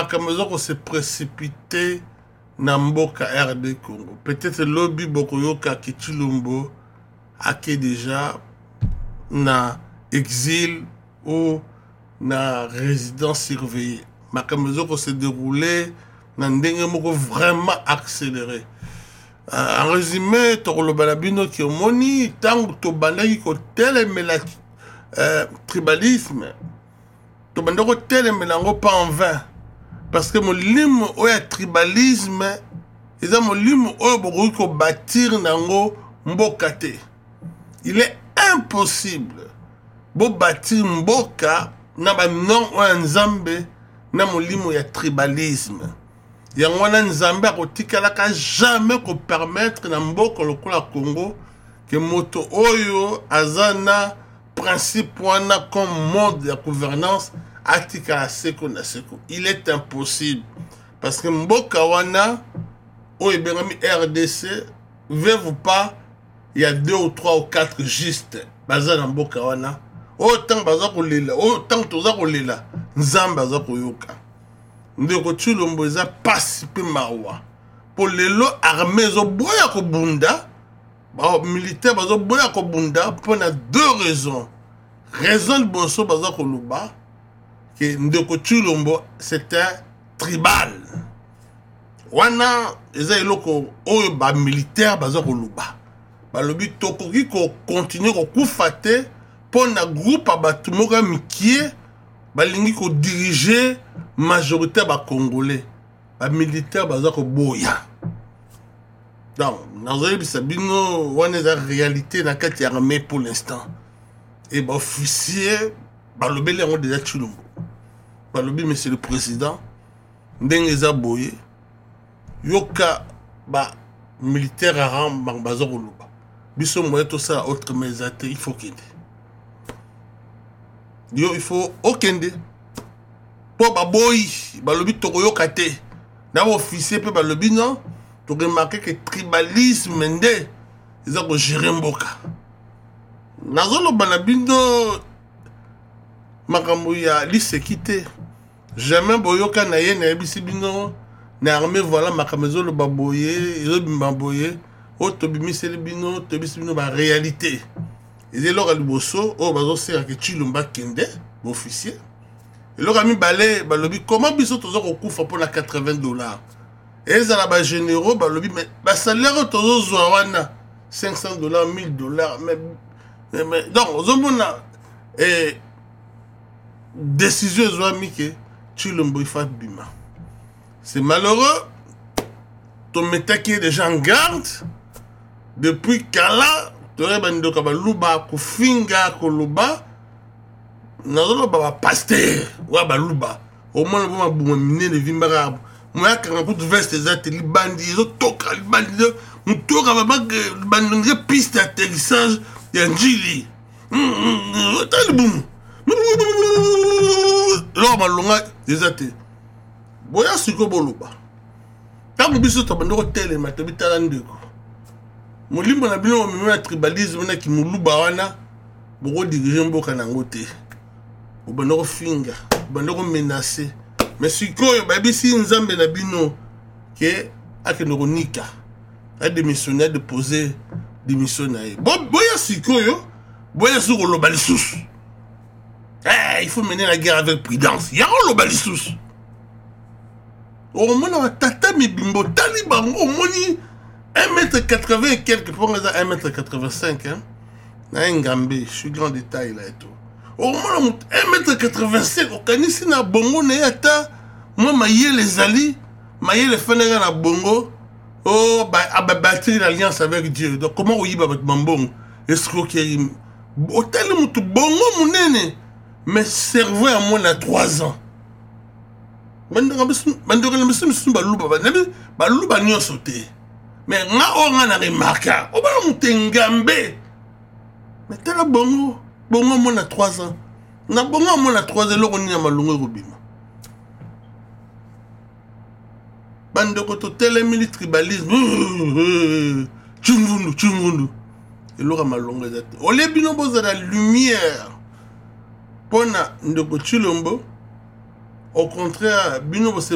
makambo se précipiter na mboka RD Congo. Peut-être lobby bokoyoka ki Tshilombo ake déjà na exil ou na résidence surveillée. Makambo se déroulé na ndenge moko vraiment accéléré. En résumé, tokoloba bino ki omoni tango to bandaki ko telemela tribalisme. To bandako telemela ngo pas en vain. Parce que molimo oya tribalisme eza molimo oyo bokoki ko bâtir nango mboka te. Il est impossible bo bâtir mboka na ba non oya nzambe na molimo ya tribalisme. Yango wana nzambe akotikalaka jamais ko permettre na mboka lokola Congo que moto oyo azana principe wana comme mode de gouvernance atikala seko na seko. Il est impossible parce que mboka wana oyo bengami RDC, veut pas, il y a 2 ou 3 ou 4 juste baza na mboka wana. Autant baza kolela, autant toza kolela, nzambe baza koyoka. Ndeko Tshilombo eza pasi pe mawa. Po lelo armée zo boya ko bunda, ba militaire bazo boya ko bunda pour 2 raisons. Raison de boso baza ko luba que Ndeko Tshilombo c'est un tribal. Wana eza eloko oyo ba militaire baza ko luba. Ba lobi tokoki ko continuer ko kufate pour na groupe abatu moka mikie balingi ko diriger majorité ba congolais ba militaire baza ko boya. Donc nazoyebi sabino wana eza réalité na kati ya armée pour l'instant. Et ba officier ba lobeli yango déjà Tshilombo. Ba lobi monsieur le président ndenge eza boye yoka ba militaire aram bang baza ko luba. Biso moye to ça autre mesate il faut kende. Yo il faut okende. Po baboy balobi tokoyoka te na officier pe balobi non to remarquer que tribalisme nde eza ko gérer mboka nazolo bana bindo makambo ya lisekite jamais boyoka na ye na bisi bino na armée voilà makambo zolo baboye zo bimbaboye o to bimiseli bino to bisi bino ba réalité et lors liboso o bazo sera que Tshilombo kende officier. Et le ami balé, balobi, comment biso tozo kokufa pour la $80? Et ils ont la généraux, balobi, mais salaire tozo zouawana $500, $1000, mais donc zomona et décision zouami que Tshilombo il fait bima. C'est malheureux. Ton métier qui est déjà en garde depuis Kala, t'aurais bando kabaluba, kofinga, koluba. Nazolo baba pasteur wa baluba au moins ba bumine de vimbara moi quand coup de veste zate libandi zo toka libandi mutoka baba bandi piste d'atterrissage ya njili talibum lo malonga zate boya siko boluba tangu biso to bando tele matebitala ndeko mulimbo na bino na tribalisme na kimuluba wana boko diriger mboka nango te. Ou bandoko finga, bandoko menacé. Mais si quoi, baby si nzambe na bino que akenoko nika, a démissionné de poser démission na ye. Bon, boya si quoi yo, boya sur le balisous. Il faut mener la guerre avec prudence. Y'a le balisous. Au moment où tata mi bimbo taliban au moni 1m80 et quelques pour 1m85 hein. Na ngambe, je suis grand détail là et tout. Au moins 1m85 au kanisi na bongo na yata moi maye les ali maye les fenera na bongo oh ba bâtir l'alliance avec Dieu. Donc comment oyiba avec mambongo escroquerie hôtel mutu bongo munene mais cerveau à moins de 3 ans. Bandora mbisu baluba nyonso te mais nga onga na remarka o ba mutengambe mais tala bongo bongo mona 3 ans. Na bongo mona 3 ans loko ni ya malungu robima. Bande ko to telemili tribalisme. Chungundu. Et loko malungu ezate. Ole bino boza la lumière. Pona ndeko Tshilombo au contraire bino